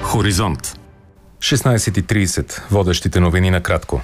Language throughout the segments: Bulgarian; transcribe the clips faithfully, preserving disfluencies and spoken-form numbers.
Хоризонт. шестнайсет и трийсет. Водещите новини накратко.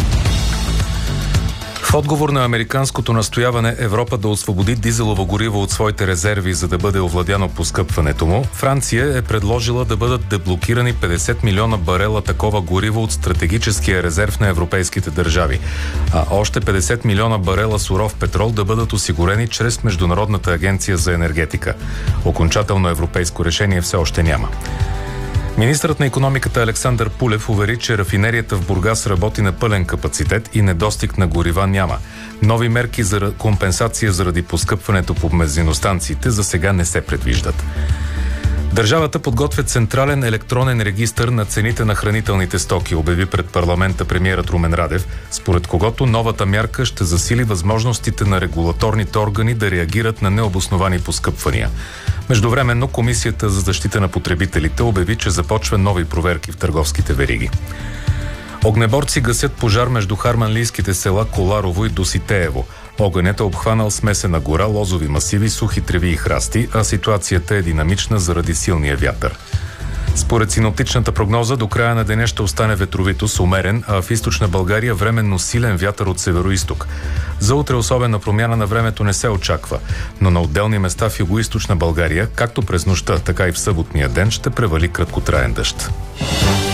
В отговор на американското настояване Европа да освободи дизелово гориво от своите резерви, за да бъде овладяно поскъпването му, Франция е предложила да бъдат деблокирани петдесет милиона барела такова гориво от стратегическия резерв на европейските държави, а още петдесет милиона барела суров петрол да бъдат осигурени чрез Международната агенция за енергетика. Окончателно европейско решение все още няма. Министърът на икономиката Александър Пулев увери, че рафинерията в Бургас работи на пълен капацитет и недостиг на горива няма. Нови мерки за компенсация заради поскъпването по бензиностанциите за сега не се предвиждат. Държавата подготвя централен електронен регистър на цените на хранителните стоки, обяви пред парламента премиерът Румен Радев, според когото новата мярка ще засили възможностите на регулаторните органи да реагират на необосновани поскъпвания. Междувременно Комисията за защита на потребителите обяви, че започва нови проверки в търговските вериги. Огнеборци гасят пожар между харманлийските села Коларово и Доситеево. Огънят е обхванал смесена гора, лозови масиви, сухи треви и храсти, а ситуацията е динамична заради силния вятър. Според синоптичната прогноза, до края на деня ще остане ветровито с умерен, а в източна България временно силен вятър от североизток. За утре особена промяна на времето не се очаква, но на отделни места в югоизточна България, както през нощта, така и в съботния ден, ще превали краткотраен дъжд.